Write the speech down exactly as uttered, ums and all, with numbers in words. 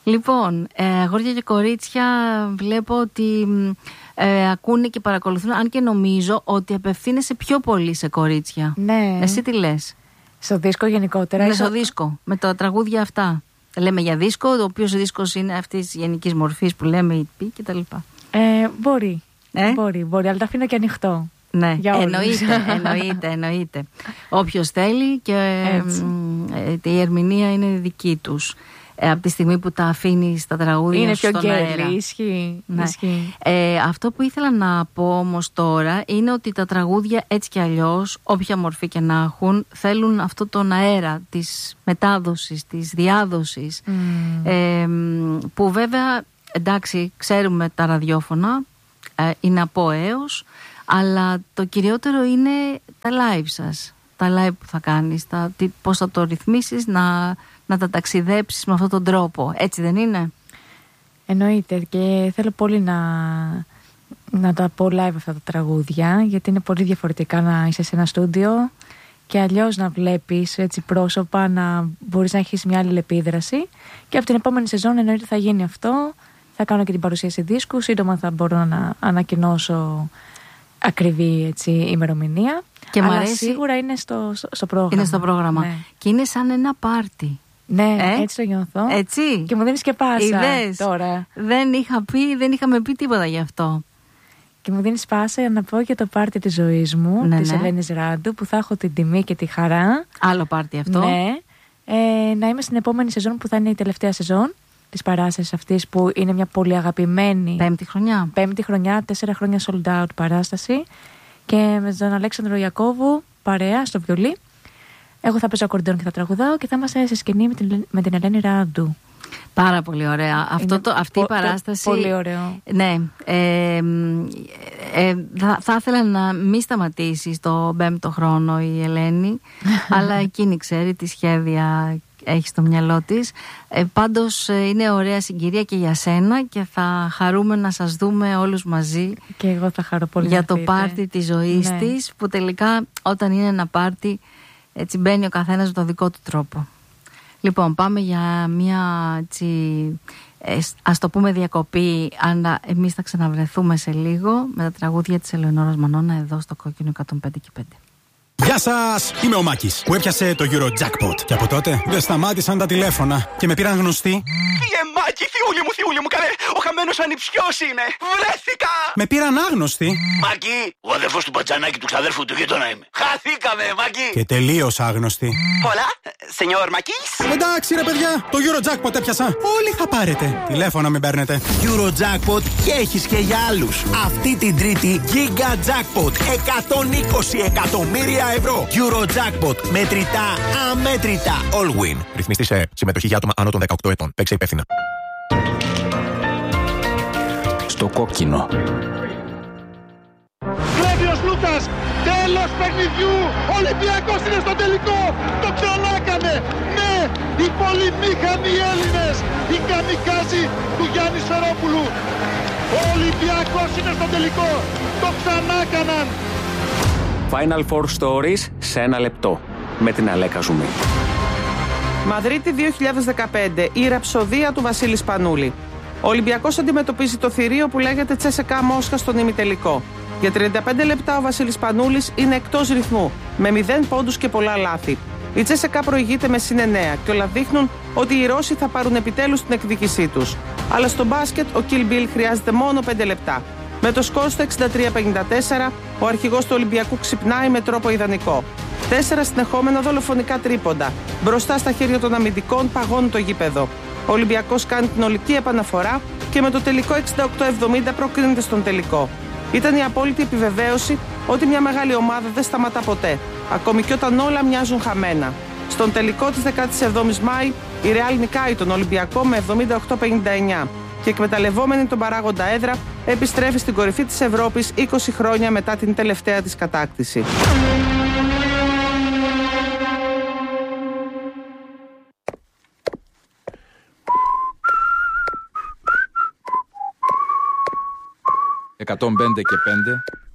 Λοιπόν, ε, αγόρια και κορίτσια, βλέπω ότι ε, ακούνε και παρακολουθούν, αν και νομίζω ότι απευθύνεσαι πιο πολύ σε κορίτσια. Ναι. Εσύ τι λες? Στο δίσκο γενικότερα. Ναι, στο δίσκο, με τα τραγούδια αυτά. Λέμε για δίσκο, ο οποίος ο δίσκος είναι αυτής της γενικής μορφής που λέμε ι πι και τα λοιπά. Ε, μπορεί. Ε? Μπορεί, μπορεί, αλλά τα αφήνω και ανοιχτό. Ναι, για εννοείται, εννοείται, εννοείται. Όποιος θέλει και ε, η ερμηνεία είναι δική τους. Ε, από τη στιγμή που τα αφήνει στα τραγούδια είναι στον πιο αέρα. Ισχύει, Ναι. ισχύει. Ε, αυτό που ήθελα να πω όμως τώρα είναι ότι τα τραγούδια έτσι κι αλλιώς, όποια μορφή και να έχουν, θέλουν αυτό τον αέρα της μετάδοσης, της διάδοσης. Mm. Ε, που βέβαια, εντάξει, ξέρουμε τα ραδιόφωνα, ε, είναι από έως, αλλά το κυριότερο είναι τα live σας. Τα live που θα κάνεις, τα, τι, πώς θα το ρυθμίσεις, να, να τα ταξιδέψεις με αυτόν τον τρόπο. Έτσι δεν είναι? Εννοείται, και θέλω πολύ να, να τα πω live αυτά τα τραγούδια, γιατί είναι πολύ διαφορετικά να είσαι σε ένα στούντιο και αλλιώς να βλέπεις έτσι πρόσωπα, να μπορείς να έχεις μια άλλη επίδραση. Και από την επόμενη σεζόν εννοείται θα γίνει αυτό. Θα κάνω και την παρουσίαση δίσκου. Σύντομα θα μπορώ να ανακοινώσω ακριβή έτσι, ημερομηνία. Και αλλά αρέσει... σίγουρα είναι στο, στο πρόγραμμα. Είναι στο πρόγραμμα. Ναι. Και είναι σαν ένα πάρτι. Ναι, ε? έτσι το νιώθω. Έτσι. Και μου δίνεις και πάσα. Είδες. Τώρα. Δεν είχα πει, δεν είχαμε πει τίποτα γι' αυτό. Και μου δίνεις πάσα για να πω για το πάρτι της ζωής μου, ναι, της ναι. Ελένης Ράντου, που θα έχω την τιμή και τη χαρά. Άλλο πάρτι αυτό. Ναι. Ε, να είμαι στην επόμενη σεζόν που θα είναι η τελευταία σεζόν της παράστασης αυτής, που είναι μια πολύ αγαπημένη. Πέμπτη χρονιά. Πέμπτη χρονιά, τέσσερα χρόνια sold out παράσταση. Και με τον Αλέξανδρο Ιακώβου παρέα στο βιολί. Εγώ θα παίζω ακορντεόν και θα τραγουδάω και θα είμαστε σε σκηνή με την, με την Ελένη Ράντου. Πάρα πολύ ωραία. Αυτό το, αυτή η παράσταση. Πολύ ωραίο. Ναι. Ε, ε, ε, θα, θα ήθελα να μην σταματήσει το πέμπτο χρόνο η Ελένη, αλλά εκείνη ξέρει τι σχέδια έχει στο μυαλό της. Ε, πάντως είναι ωραία συγκυρία και για σένα και θα χαρούμε να σας δούμε όλους μαζί. Και εγώ θα χαρώ πολύ για το πάρτι της ζωής ναι. της, που τελικά όταν είναι ένα πάρτι έτσι μπαίνει ο καθένας με τον δικό του τρόπο. Λοιπόν, πάμε για μια έτσι, ε, ας το πούμε διακοπή, αλλά εμείς θα ξαναβρεθούμε σε λίγο με τα τραγούδια της Ελεονόρας Μανώνα εδώ στο Κόκκινο εκατόν πέντε και πέντε. Γεια σας! Είμαι ο Μάκης που έπιασε το Eurojackpot. Και από τότε δεν σταμάτησαν τα τηλέφωνα και με πήραν γνωστοί. Φύγε Μάκη, θειούλη μου, θειούλη μου, καλέ! Ο χαμένος ανιψιός είναι! Βρέθηκα! Με πήραν άγνωστοι. Μάκη, ο αδερφός του Πατζανάκη του ξαδέρφου του γείτονα είμαι. Χαθήκαμε, Μάκη! Και τελείως άγνωστοι. Πολλά, σενιόρ Μάκης! Εντάξει ρε παιδιά, το Eurojackpot έπιασα. Όλοι θα πάρετε. Τηλέφωνα μην παίρνετε. Eurojackpot και έχεις και για άλλους. Αυτή την Τρίτη Giga Jackpot εκατόν είκοσι εκατομμύρια ευρώ. Eurojackpot. Μετρητά, αμέτρητα. All win. Ρυθμιστή σε συμμετοχή για άτομα άνω των δεκαοκτώ ετών. Παίξε υπεύθυνα. Στο κόκκινο. Κλέβιος Λούκας. Τέλος παιχνιδιού. Ολυμπιακός είναι στο τελικό. Το ξανά έκανε. Ναι, οι πολυμήχανοι Έλληνες. Η καμικάζι του Γιάννη Σφερόπουλου. Ο Ολυμπιακός είναι στο τελικό. Το ξανά έκαναν. Final Four Stories σε ένα λεπτό. Με την Αλέκα Ζουμί. Μαδρίτη δύο χιλιάδες δεκαπέντε. Η ραψοδία του Βασίλη Σπανούλη. Ο Ολυμπιακός αντιμετωπίζει το θηρίο που λέγεται Τσέσεκα Μόσχα στον ημιτελικό. Για τριάντα πέντε λεπτά ο Βασίλης Σπανούλης είναι εκτός ρυθμού, με μηδέν πόντους και πολλά λάθη. Η Τσέσεκα προηγείται με συν εννέα και όλα δείχνουν ότι οι Ρώσοι θα πάρουν επιτέλους την εκδίκησή τους. Αλλά στο μπάσκετ ο Kill Bill χρειάζεται μόνο πέντε λεπτά. Με το σκορ στο εξήντα τρία πενήντα τέσσερα, ο αρχηγός του Ολυμπιακού ξυπνάει με τρόπο ιδανικό. Τέσσερα συνεχόμενα δολοφονικά τρίποντα. Μπροστά στα χέρια των αμυντικών παγώνει το γήπεδο. Ο Ολυμπιακός κάνει την ολική επαναφορά και με το τελικό εξήντα οκτώ εβδομήντα προκρίνεται στον τελικό. Ήταν η απόλυτη επιβεβαίωση ότι μια μεγάλη ομάδα δεν σταματά ποτέ, ακόμη και όταν όλα μοιάζουν χαμένα. Στον τελικό της δεκαεπτά Μάη, η Ρεάλ νικάει τον Ολυμπιακό με εβδομήντα οκτώ πενήντα εννέα και εκμεταλλευόμενη τον παράγοντα έδρα επιστρέφει στην κορυφή της Ευρώπης είκοσι χρόνια μετά την τελευταία της κατάκτηση. εκατόν πέντε και πέντε